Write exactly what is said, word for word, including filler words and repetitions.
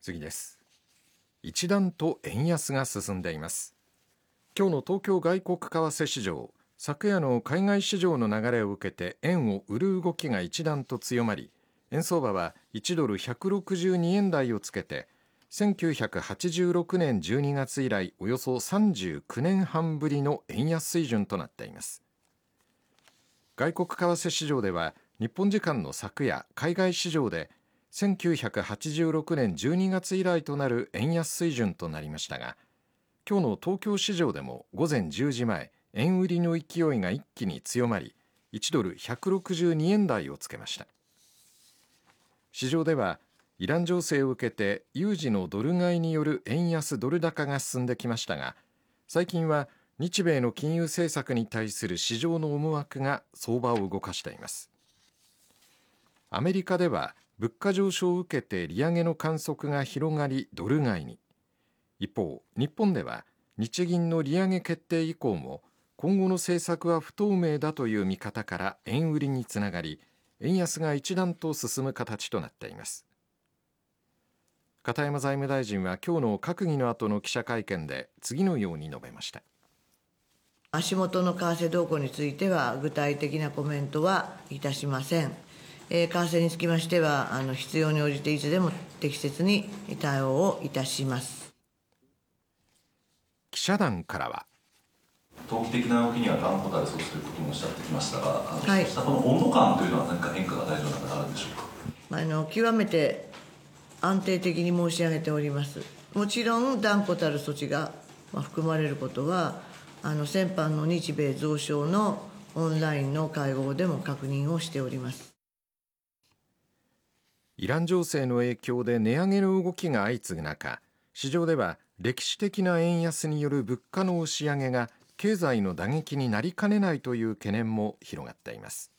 次です。一段と円安が進んでいます。今日の東京外国為替市場、昨夜の海外市場の流れを受けて円を売る動きが一段と強まり、円相場はいちドルひゃくろくじゅうにえん台をつけて、せんきゅうひゃくはちじゅうろくねんじゅうにがつ以来およそさんじゅうきゅうねんはんぶりの円安水準となっています。外国為替市場では日本時間の昨夜、海外市場でせんきゅうひゃくはちじゅうろくねんじゅうにがつ以来となる円安水準となりましたが、今日の東京市場でも午前じゅうじまえ、円売りの勢いが一気に強まり、いちドルひゃくろくじゅうにえん台をつけました。市場ではイラン情勢を受けて有事のドル買いによる円安ドル高が進んできましたが、最近は日米の金融政策に対する市場の思惑が相場を動かしています。アメリカでは物価上昇を受けて利上げの観測が広がりドル買いに。一方、日本では日銀の利上げ決定以降も今後の政策は不透明だという見方から円売りにつながり、円安が一段と進む形となっています。片山財務大臣は今日の閣議の後の記者会見で次のように述べました。 足元の為替動向については具体的なコメントはいたしません。えー、為替につきましてはあの必要に応じていつでも適切に対応をいたします。 記者団からは、 投機的な動きには断固たる措置ということもおっしゃってきましたが、 はい、 そうしたこの温度感というのは何か変化が大丈夫なのかあるんでしょうか。 あの極めて安定的に申し上げております。もちろん断固たる措置が含まれることはあの先般の日米増商のオンラインの会合でも確認をしております。 イラン情勢の影響で値上げの動きが相次ぐ中、市場では歴史的な円安による物価の押し上げが経済の打撃になりかねないという懸念も広がっています。